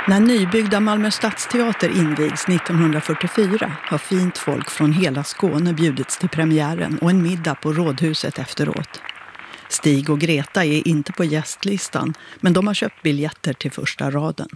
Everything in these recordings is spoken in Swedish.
När nybyggda Malmö stadsteater invigs 1944 har fint folk från hela Skåne bjudits till premiären och en middag på Rådhuset efteråt. Stig och Greta är inte på gästlistan, men de har köpt biljetter till första raden.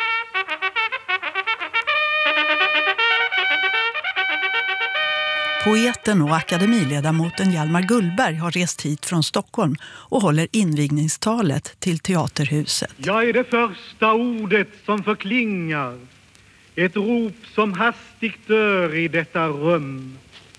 Poeten och akademiledamoten Hjalmar Gullberg har rest hit från Stockholm och håller invigningstalet till Teaterhuset. Jag är det första ordet som förklingar, ett rop som hastigt dör i detta rum.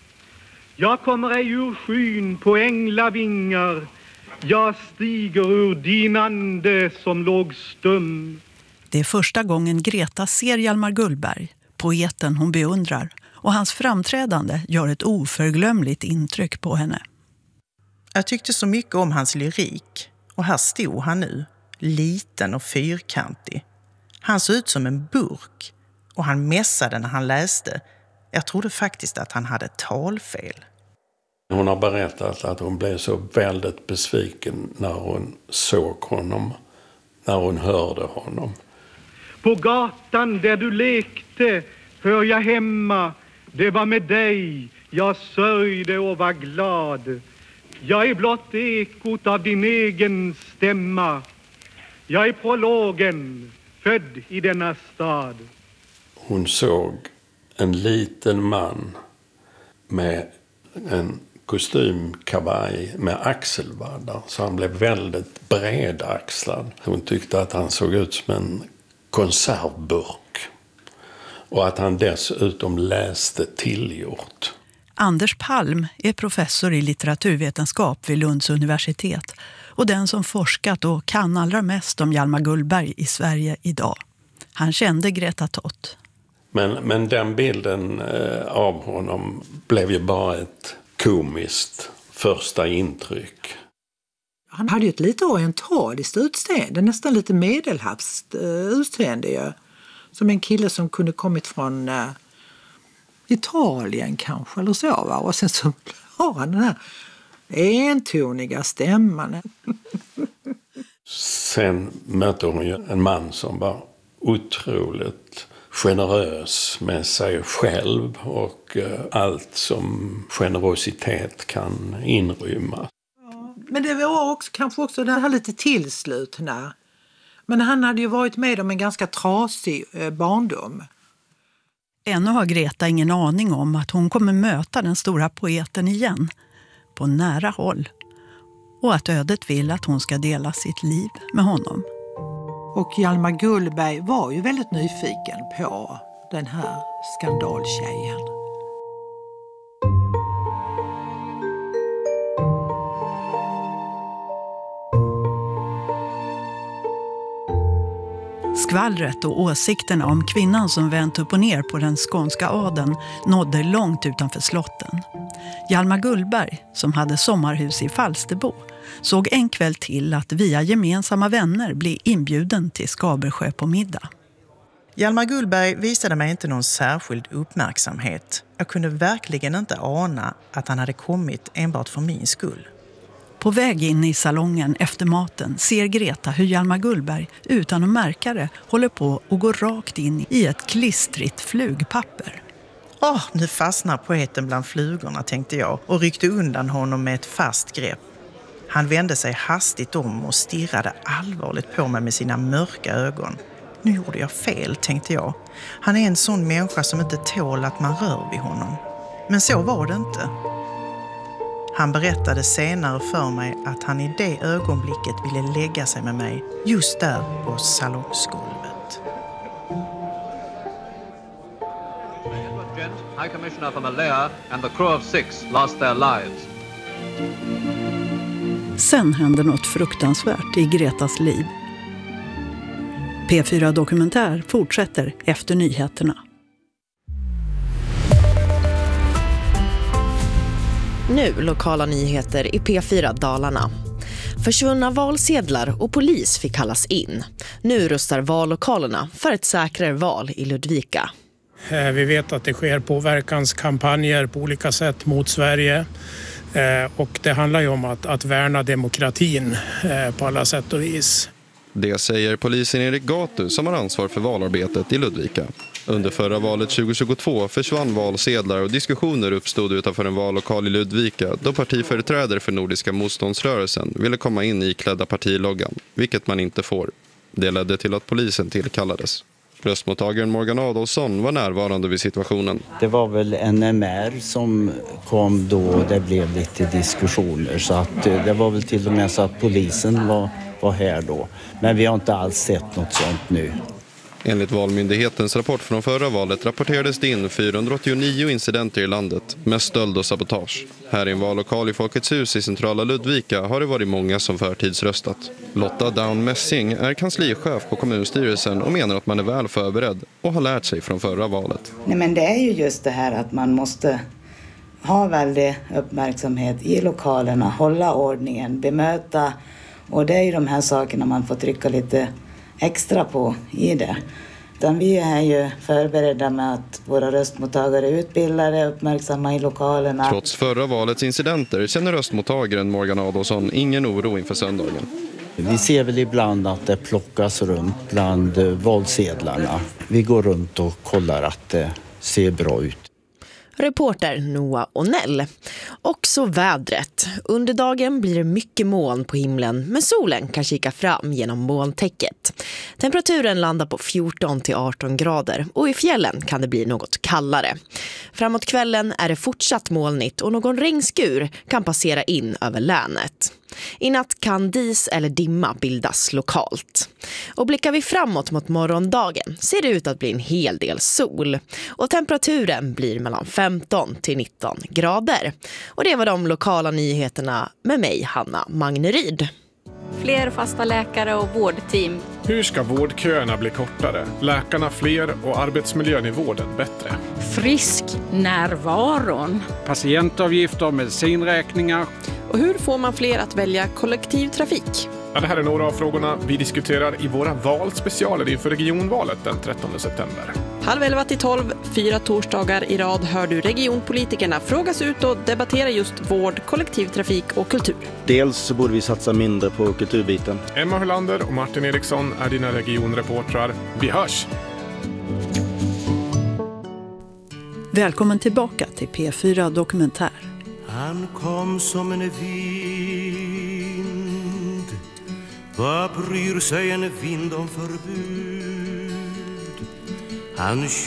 Jag kommer ej ur skyn på änglavingar, jag stiger ur din ande som låg stum. Det är första gången Greta ser Hjalmar Gullberg, poeten hon beundrar, och hans framträdande gör ett oförglömligt intryck på henne. Jag tyckte så mycket om hans lyrik, och här stod han nu, liten och fyrkantig. Han såg ut som en burk, och han mässade när han läste. Jag trodde faktiskt att han hade talfel. Hon har berättat att hon blev så väldigt besviken när hon såg honom, när hon hörde honom. På gatan där du lekte hör jag hemma, det var med dig jag sörjde och var glad. Jag är blott ekot av din egen stämma, jag är prologen, född i denna stad. Hon såg en liten man med en kostymkavaj med axelvaddar, så han blev väldigt bredaxlad. Hon tyckte att han såg ut som en konservburk och att han dessutom läste tillgjort. Anders Palm är professor i litteraturvetenskap vid Lunds universitet och den som forskat och kan allra mest om Hjalmar Gullberg i Sverige idag. Han kände Greta Tott. Men den bilden av honom blev ju bara ett komiskt första intryck. Han hade ju ett lite orientaliskt utseende, nästan lite medelhavskt utseende ju. Som en kille som kunde kommit från Italien kanske eller så, va? Och sen så har han den här entoniga stämman. Sen mötte hon ju en man som var otroligt generös med sig själv och allt som generositet kan inrymma. Men det var också, kanske också det här lite tillslutna. Men han hade ju varit med om en ganska trasig barndom. Ännu har Greta ingen aning om att hon kommer möta den stora poeten igen, på nära håll. Och att ödet vill att hon ska dela sitt liv med honom. Och Hjalmar Gullberg var ju väldigt nyfiken på den här skandaltjejen. Skvallret och åsikterna om kvinnan som vänt upp och ner på den skånska adeln nådde långt utanför slotten. Hjalmar Gullberg, som hade sommarhus i Falsterbo, såg en kväll till att via gemensamma vänner bli inbjuden till Skabersjö på middag. Hjalmar Gullberg visade mig inte någon särskild uppmärksamhet. Jag kunde verkligen inte ana att han hade kommit enbart för min skull. På väg in i salongen efter maten ser Greta hur Hjalmar Gullberg utan att märka det håller på att gå rakt in i ett klistrigt flugpapper. Nu fastnar poeten bland flugorna, tänkte jag, och ryckte undan honom med ett fast grepp. Han vände sig hastigt om och stirrade allvarligt på mig med sina mörka ögon. Nu gjorde jag fel, tänkte jag. Han är en sån människa som inte tål att man rör vid honom. Men så var det inte. Han berättade senare för mig att han i det ögonblicket ville lägga sig med mig just där på salongsgolvet. High Commissioner for Malaya and the crew of 6 lost their lives. Sen hände något fruktansvärt i Gretas liv. P4 Dokumentär fortsätter efter nyheterna. Nu lokala nyheter i P4 Dalarna. Försvunna valsedlar och polis fick kallas in. Nu rustar vallokalerna för ett säkrare val i Ludvika. Vi vet att det sker påverkanskampanjer på olika sätt mot Sverige. Och det handlar ju om att värna demokratin på alla sätt och vis. Det säger polisen Erik Gatu som har ansvar för valarbetet i Ludvika. Under förra valet 2022 försvann valsedlar och diskussioner uppstod utanför en vallokal i Ludvika då partiföreträdare för Nordiska motståndsrörelsen ville komma in i klädda partiloggan, vilket man inte får. Det ledde till att polisen tillkallades. Röstmottagaren Morgan Adolfsson var närvarande vid situationen. Det var väl NMR som kom då det blev lite diskussioner så att det var väl till och med så att polisen var här då. Men vi har inte alls sett något sånt nu. Enligt Valmyndighetens rapport från förra valet rapporterades det in 489 incidenter i landet med stöld och sabotage. Här i en vallokal i Folkets hus i centrala Ludvika har det varit många som förtidsröstat. Lotta Down Messing är kanslichef på kommunstyrelsen och menar att man är väl förberedd och har lärt sig från förra valet. Nej, men det är ju just det här att man måste ha väldigt uppmärksamhet i lokalerna, hålla ordningen, bemöta, och det är ju de här sakerna man får trycka lite extra på i det. Utan vi är ju förberedda med att våra röstmottagare är utbildade, uppmärksamma i lokalerna. Trots förra valets incidenter känner röstmottagaren Morgan Adolfsson ingen oro inför söndagen. Vi ser väl ibland att det plockas runt bland valsedlarna. Vi går runt och kollar att det ser bra ut. Reporter Noah Onell. Också vädret. Under dagen blir det mycket moln på himlen, men solen kan kika fram genom molntäcket. Temperaturen landar på 14 till 18 grader och i fjällen kan det bli något kallare. Framåt kvällen är det fortsatt molnigt och någon regnskur kan passera in över länet. I natt kan dis eller dimma bildas lokalt. Och blickar vi framåt mot morgondagen ser det ut att bli en hel del sol. Och temperaturen blir mellan 15 till 19 grader. Och det var de lokala nyheterna med mig, Hanna Magneryd. Fler fasta läkare och vårdteam. Hur ska vårdköerna bli kortare? Läkarna fler och arbetsmiljön i vården bättre? Frisk närvaron. Patientavgifter och medicinräkningar. Och hur får man fler att välja kollektivtrafik? Ja, det här är några av frågorna vi diskuterar i våra valspecialer inför regionvalet den 13 september. 11:30 till 12, 4 torsdagar i rad hör du regionpolitikerna frågas ut och debattera just vård, kollektivtrafik och kultur. Dels så borde vi satsa mindre på kulturbiten. Emma Hylander och Martin Eriksson är dina regionreportrar. Vi hörs! Välkommen tillbaka till P4 Dokumentär. Han kom som en vind. Vad bryr sig en vind om förbud? Han